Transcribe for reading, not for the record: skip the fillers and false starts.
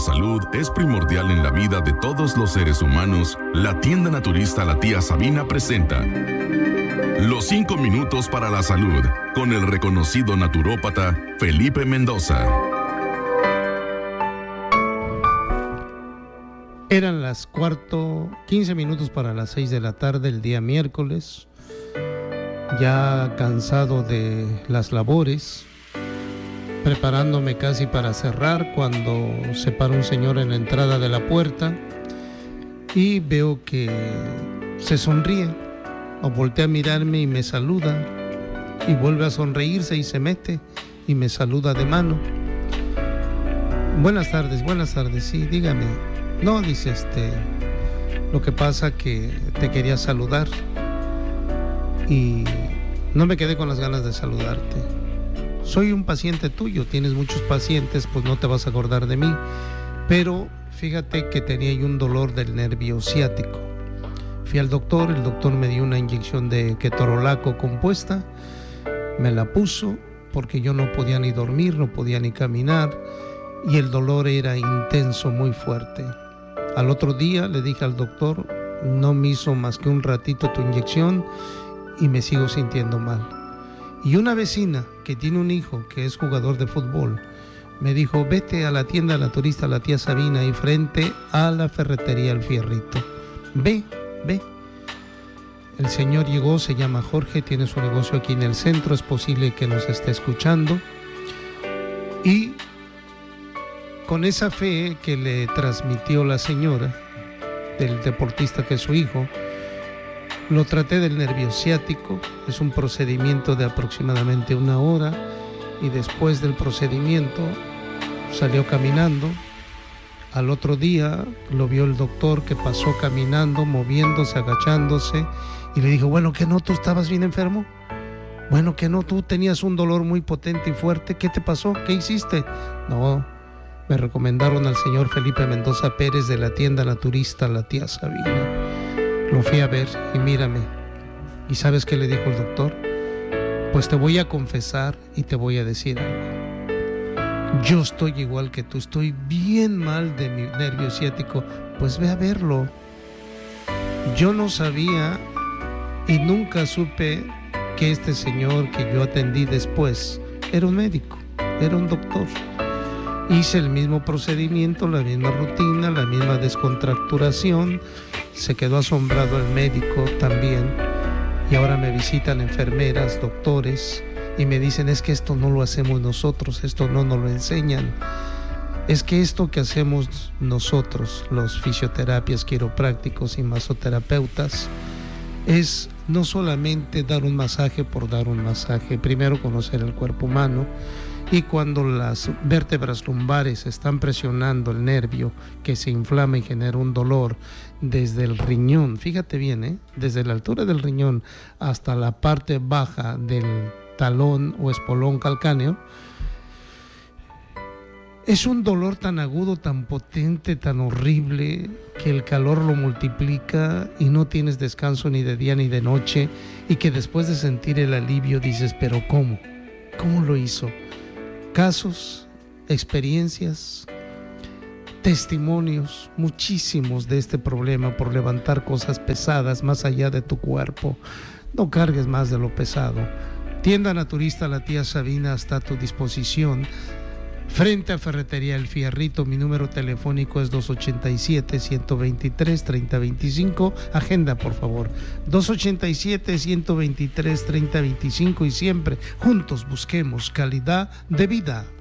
salud es primordial en la vida de todos los seres humanos, la tienda naturista La Tía Sabina presenta Los 5 minutos para la salud, con el reconocido naturópata Felipe Mendoza. Eran las 15 minutos para las 6 de la tarde el día miércoles, ya cansado de las labores, preparándome casi para cerrar, cuando se para un señor en la entrada de la puerta y veo que se sonríe, o voltea a mirarme y me saluda, y vuelve a sonreírse y se mete y me saluda de mano. Buenas tardes, sí, dígame. No, dice, lo que pasa que te quería saludar y no me quedé con las ganas de saludarte. Soy un paciente tuyo, tienes muchos pacientes, pues no te vas a acordar de mí, pero fíjate que tenía yo un dolor del nervio ciático. Fui al doctor, el doctor me dio una inyección de ketorolaco compuesta, me la puso porque yo no podía ni dormir, no podía ni caminar y el dolor era intenso, muy fuerte. Al otro día le dije al doctor, no me hizo más que un ratito tu inyección y me sigo sintiendo mal. Y una vecina que tiene un hijo que es jugador de fútbol me dijo, vete a la tienda naturista La Tía Sabina y frente a la ferretería El Fierrito. Ve. El señor llegó, se llama Jorge, tiene su negocio aquí en el centro, es posible que nos esté escuchando. Y con esa fe que le transmitió la señora del deportista que es su hijo, lo traté del nervio ciático. Es un procedimiento de aproximadamente 1 hora y después del procedimiento salió caminando. Al otro día lo vio el doctor que pasó caminando, moviéndose, agachándose y le dijo, bueno, ¿que no? ¿Tú estabas bien enfermo? Bueno, ¿que no? Tú tenías un dolor muy potente y fuerte. ¿Qué te pasó? ¿Qué hiciste? No, me recomendaron al señor Felipe Mendoza Pérez de la tienda naturista La Tía Sabina. Lo fui a ver y mírame. ¿Y sabes qué le dijo el doctor? Pues te voy a confesar y te voy a decir algo. Yo estoy igual que tú, estoy bien mal de mi nervio ciático. Pues ve a verlo. Yo no sabía y nunca supe que este señor que yo atendí después era un médico, era un doctor. Hice el mismo procedimiento, la misma rutina, la misma descontracturación. Se quedó asombrado el médico también. Y ahora me visitan enfermeras, doctores, y me dicen, es que esto no lo hacemos nosotros, esto no nos lo enseñan. Es que esto que hacemos nosotros, los fisioterapias, quiroprácticos y masoterapeutas, es no solamente dar un masaje por dar un masaje, primero conocer el cuerpo humano, y cuando las vértebras lumbares están presionando el nervio que se inflama y genera un dolor desde el riñón, fíjate bien, desde la altura del riñón hasta la parte baja del talón o espolón calcáneo, es un dolor tan agudo, tan potente, tan horrible, que el calor lo multiplica y no tienes descanso ni de día ni de noche, y que después de sentir el alivio dices, pero ¿cómo? ¿Cómo lo hizo? Casos, experiencias, testimonios, muchísimos de este problema por levantar cosas pesadas más allá de tu cuerpo. No cargues más de lo pesado. Tienda naturista La Tía Sabina está a tu disposición. Frente a Ferretería El Fierrito, mi número telefónico es 287-123-3025. Agenda, por favor. 287-123-3025 y siempre juntos busquemos calidad de vida.